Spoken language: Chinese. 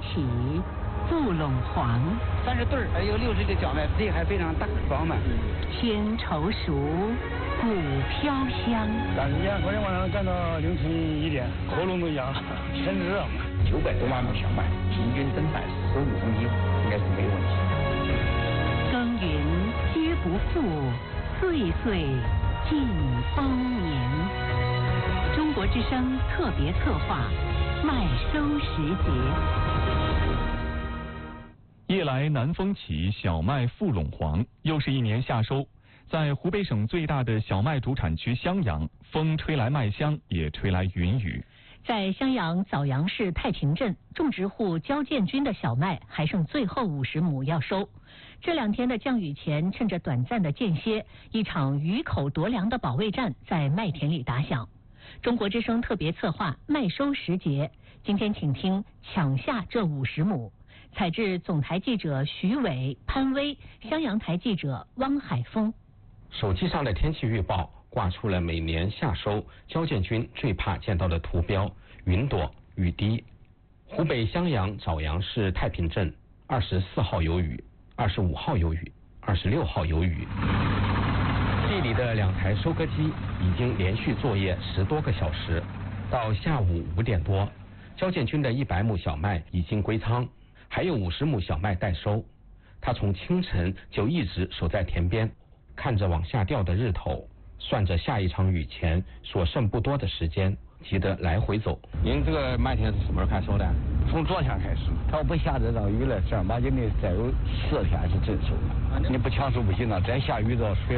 起，富陇黄。 30对还有60个小麦，这还非常大饱满。 天稠熟，谷飘香。 但是昨天晚上干到凌晨1点，喉咙都哑了，全热。 900多万亩小麦，平均增产15公斤，应该是没有问题。 耕耘皆不负，岁岁尽丰年。中国之声特别策划，麦收时节。 夜来南风起，小麦富陇黄。又是一年夏收，在湖北省最大的小麦主产区襄阳，风吹来麦香，也吹来云雨。 在襄阳枣阳市太平镇，种植户焦建军的小麦还剩最后50亩要收。这2天的降雨前，趁着短暂的间歇，一场雨口夺粮的保卫战在麦田里打响。中国之声特别策划麦收时节，今天请听抢下这50亩。采制总台记者徐伟、潘威，襄阳台记者汪海峰。 手机上的天气预报挂出了每年夏收焦建军最怕见到的图标：云朵、雨滴。湖北襄阳枣阳市太平镇24号有雨，25号有雨，26号有雨。地里的2台收割机已经连续作业10多个小时，到下午5点多，焦建军的100亩小麦已经归仓，还有50亩小麦待收。他从清晨就一直守在田边，看着往下掉的日头，算着下一场雨前所剩不多的时间，急得来回走。 您这个麦田是什么时候开始收的？从昨天开始。它要不下这场雨了，正儿八经的再有4天是真收了。你不抢收不行了，再下雨到水